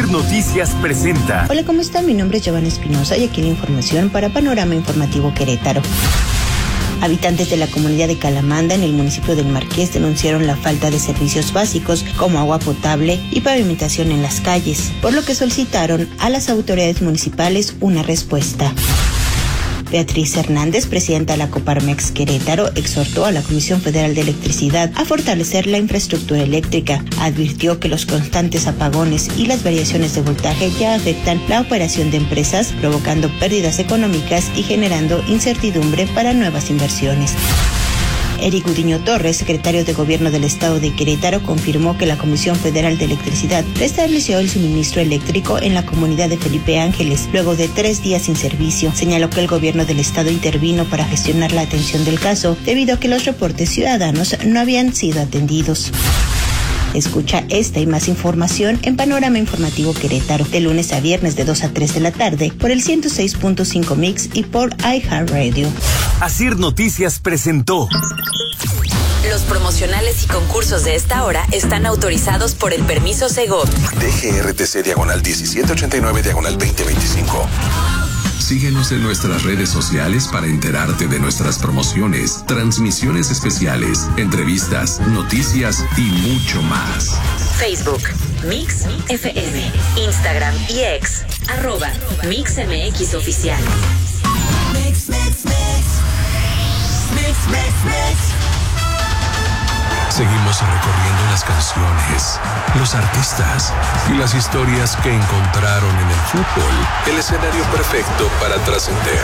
Asir Noticias presenta. Hola, ¿cómo están? Mi nombre es Giovanna Espinosa y aquí la información para Panorama Informativo Querétaro. Habitantes de la comunidad de Calamanda, en el municipio del Marqués, denunciaron la falta de servicios básicos como agua potable y pavimentación en las calles, por lo que solicitaron a las autoridades municipales una respuesta. Beatriz Hernández, presidenta de la Coparmex Querétaro, exhortó a la Comisión Federal de Electricidad a fortalecer la infraestructura eléctrica. Advirtió que los constantes apagones y las variaciones de voltaje ya afectan la operación de empresas, provocando pérdidas económicas y generando incertidumbre para nuevas inversiones. Eric Gudiño Torres, secretario de Gobierno del Estado de Querétaro, confirmó que la Comisión Federal de Electricidad restableció el suministro eléctrico en la comunidad de Felipe Ángeles luego de 3 días sin servicio. Señaló que el Gobierno del Estado intervino para gestionar la atención del caso debido a que los reportes ciudadanos no habían sido atendidos. Escucha esta y más información en Panorama Informativo Querétaro, de lunes a viernes de 2 a 3 de la tarde, por el 106.5 Mix y por iHeartRadio. Asir Noticias presentó. Los promocionales y concursos de esta hora están autorizados por el permiso Segov. DGRTC/1789/2025. Síguenos en nuestras redes sociales para enterarte de nuestras promociones, transmisiones especiales, entrevistas, noticias y mucho más. Facebook, Mix FM, Instagram y X, @MixMX Oficial. Mix, mix, mix. Mix, mix, mix. Seguimos recorriendo las canciones, los artistas y las historias que encontraron en el fútbol, el escenario perfecto para trascender.